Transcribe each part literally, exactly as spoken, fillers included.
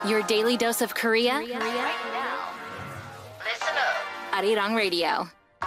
Your daily dose of Korea. Right now. Listen up. Arirang Radio.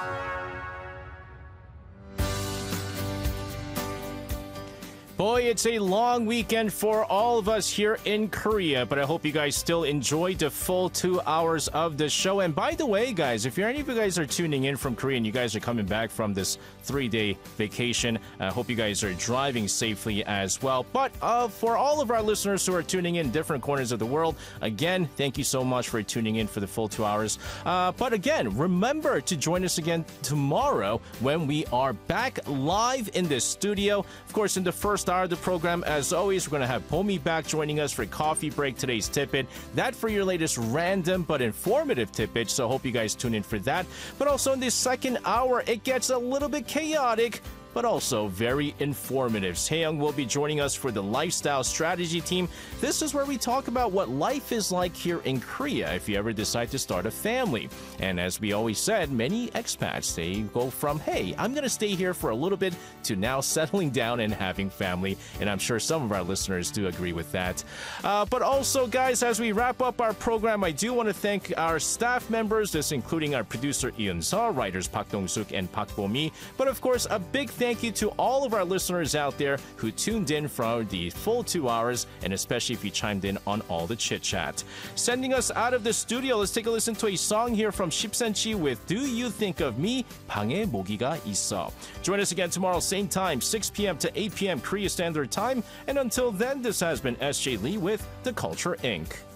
Boy, it's a long weekend for all of us here in Korea, but I hope you guys still enjoyed the full two hours of the show. And by the way, guys, if you're, any of you guys are tuning in from Korea and you guys are coming back from this three-day vacation, I hope you guys are driving safely as well. But uh, for all of our listeners who are tuning in different corners of the world, again, thank you so much for tuning in for the full two hours. Uh, but again, remember to join us again tomorrow when we are back live in the studio. Of course, in the first hour of the program, as always, we're going to have Pomi back joining us for Coffee Break, today's tidbit. That for your latest random but informative tidbit, so hope you guys tune in for that. But also in this second hour, it gets a little bit chaotic, but also very informative. Taeyoung will be joining us for the Lifestyle Strategy Team. This is where we talk about what life is like here in Korea if you ever decide to start a family. And as we always said, many expats, they go from, hey, I'm going to stay here for a little bit, to now settling down and having family. And I'm sure some of our listeners do agree with that. Uh, but also, guys, as we wrap up our program, I do want to thank our staff members, this including our producer Ian Seo, writers Park Dong-suk and Park Bo-mi. But of course, a big thank Thank you to all of our listeners out there who tuned in for the full two hours, and especially if you chimed in on all the chit-chat. Sending us out of the studio, let's take a listen to a song here from 십센치 with Do You Think of Me? 방에 모기가 있어. Join us again tomorrow, same time, six p.m. to eight p.m. Korea Standard Time. And until then, this has been S J Lee with The Culture Incorporated.